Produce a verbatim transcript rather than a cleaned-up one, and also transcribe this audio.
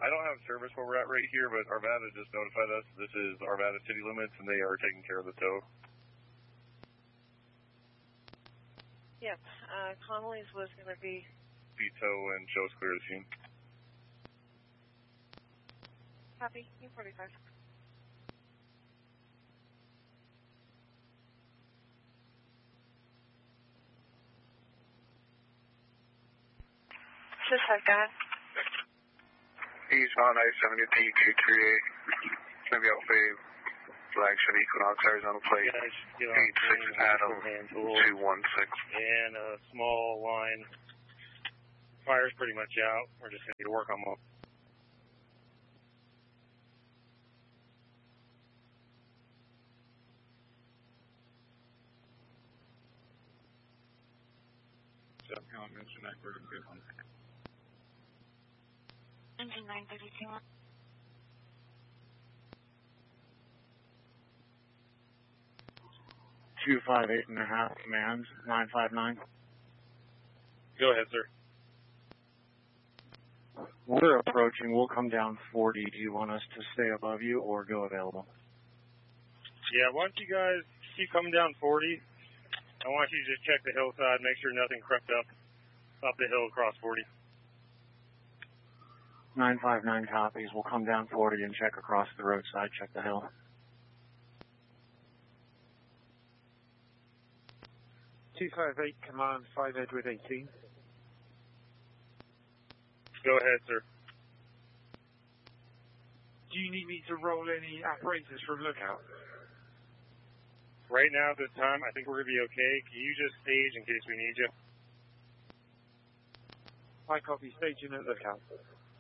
I don't have service where we're at right here, but Arvada just notified us this is Arvada city limits, and they are taking care of the tow. Yep, uh, Connolly's was going to be... Be tow and show us clear the scene. Copy, U forty-five. Just like that. Eastbound I seventy P two three eight. It's going to be out for flagship Equinox Arizona plate. eight six Adam two one six. And a small line. Fire's pretty much out. We're just going to work on more. So, I'll mention that we're good on that. Engine nine thirty-two. two five eight and a half, command, nine five nine. Go ahead, sir. We're approaching. We'll come down forty. Do you want us to stay above you or go available? Yeah, why don't you guys keep coming down forty? I want you to just check the hillside, make sure nothing crept up up the hill across forty. nine five nine copies. We'll come down forty and check across the roadside, check the hill. two five eight, command, five Edward eighteen. Go ahead, sir. Do you need me to roll any apparatus from lookout? Right now, at this time, I think we're going to be okay. Can you just stage in case we need you? I copy, staging at lookout.